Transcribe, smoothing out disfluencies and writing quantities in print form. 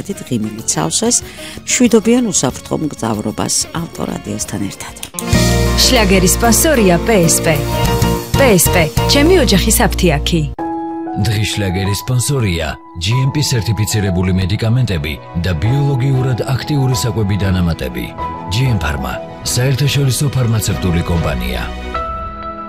ერთადერთი ღიმილით სავსეს მშვიდობიან უსაფრთხო მგზავრობას ავტორადიოსთან ერთად. შლაგერის სპონსორია PSP. PSP, ჩემი ოჯახის აფთიაქი. დღის შლაგერის სპონსორია GMP სერტიფიცირებული მედიკამენტები და ბიოლოგიურად აქტიური საკვები დანამატები. GM Pharma, საერთაშორისო ფარმაცევტული კომპანია.